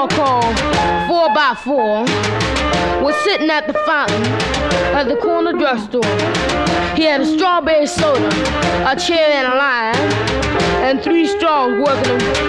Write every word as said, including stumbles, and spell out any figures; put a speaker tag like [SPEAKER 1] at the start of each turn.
[SPEAKER 1] called four by four was sitting at the fountain at the corner drugstore. He had a strawberry soda, a chair and a line, and three straws working him